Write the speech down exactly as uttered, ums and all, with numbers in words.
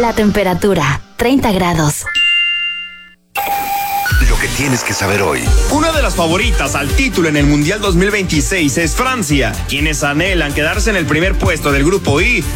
La temperatura, treinta grados. Lo que tienes que saber hoy. Una de las favoritas al título en el Mundial dos mil veintiséis es Francia, quienes anhelan quedarse en el primer puesto del Grupo I